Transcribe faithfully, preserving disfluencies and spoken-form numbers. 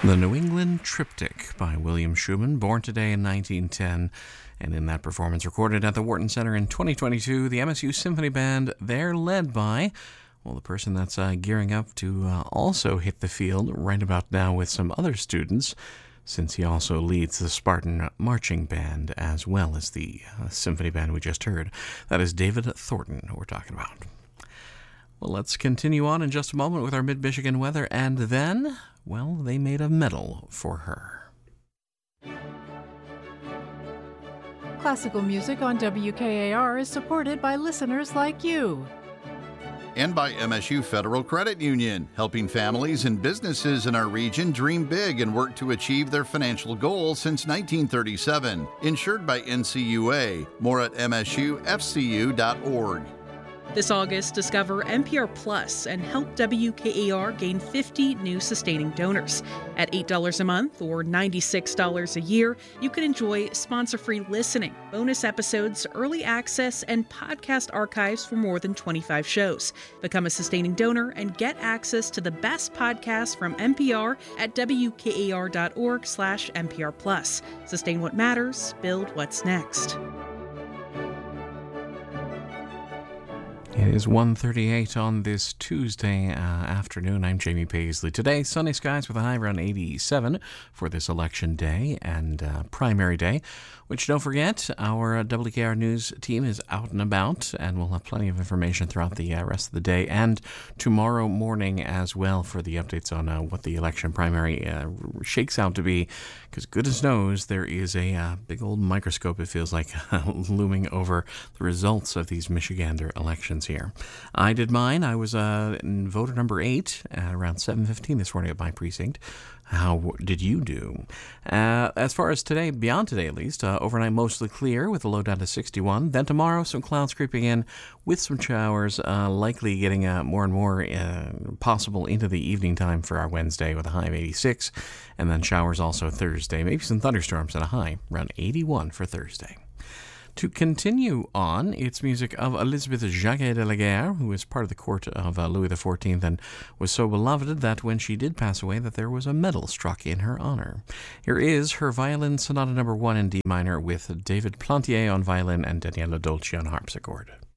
The New England Triptych by William Schumann, born today in nineteen ten, and in that performance recorded at the Wharton Center in twenty twenty-two, the M S U Symphony Band, they're led by, well, the person that's uh, gearing up to uh, also hit the field right about now with some other students, since he also leads the Spartan Marching Band as well as the uh, Symphony Band we just heard. That is David Thornton who we're talking about. Well, let's continue on in just a moment with our Mid-Michigan weather, and then, well, they made a medal for her. Classical music on W K A R is supported by listeners like you. And by M S U Federal Credit Union, helping families and businesses in our region dream big and work to achieve their financial goals since nineteen thirty-seven. Insured by N C U A. More at M S U F C U dot org. This August, discover N P R Plus and help W K A R gain fifty new sustaining donors. At eight dollars a month or ninety-six dollars a year, you can enjoy sponsor-free listening, bonus episodes, early access, and podcast archives for more than twenty-five shows. Become a sustaining donor and get access to the best podcasts from N P R at W K A R dot org slash N P R Plus. Sustain what matters, build what's next. It is one thirty-eight on this Tuesday uh, afternoon. I'm Jamie Paisley. Today, sunny skies with a high around eighty-seven for this election day and uh, primary day, which, don't forget, our uh, W K R News team is out and about, and we'll have plenty of information throughout the uh, rest of the day and tomorrow morning as well for the updates on uh, what the election primary uh, shakes out to be, because goodness knows there is a uh, big old microscope, it feels like, looming over the results of these Michigander elections here. I did mine. I was uh, in voter number eight at around seven fifteen this morning at my precinct. How did you do? Uh, as far as today, beyond today at least, uh, overnight mostly clear with a low down to sixty-one. Then tomorrow, some clouds creeping in with some showers, uh, likely getting uh, more and more uh, possible into the evening time for our Wednesday with a high of eighty-six. And then showers also Thursday, maybe some thunderstorms at a high around eighty-one for Thursday. To continue on, it's music of Elizabeth Jacquet de la Guerre, who was part of the court of uh, Louis the fourteenth and was so beloved that when she did pass away that there was a medal struck in her honor. Here is her Violin Sonata number one in D minor with David Plantier on violin and Daniela Dolce on harpsichord.